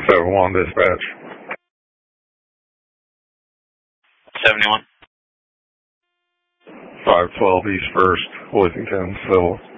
671 dispatch. 71. 512 East 1st, Whittington, Civil.